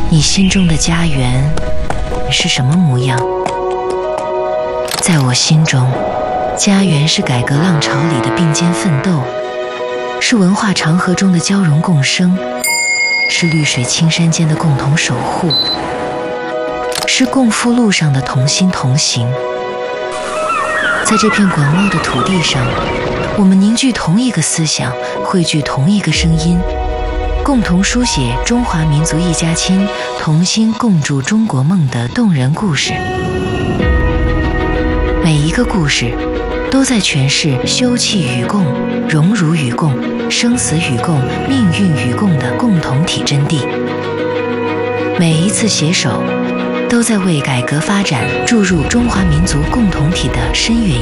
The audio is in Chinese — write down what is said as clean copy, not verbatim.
你心中的家园是什么模样？在我心中，家园是改革浪潮里的并肩奋斗，是文化长河中的交融共生，是绿水青山间的共同守护，是共赴路上的同心同行。在这片广袤的土地上，我们凝聚同一个思想，汇聚同一个声音，共同书写中华民族一家亲，同心共筑中国梦的动人故事。每一个故事都在诠释休戚与共、荣辱与共、生死与共、命运与共的共同体真谛。每一次携手都在为改革发展注入中华民族共同体的深远